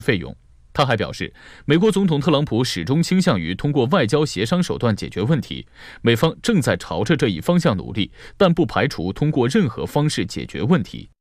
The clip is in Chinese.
费用。他还表示，美国总统特朗普始终倾向于通过外交协商手段解决问题，美方正在朝着这一方向努力，但不排除通过任何方式解决问题。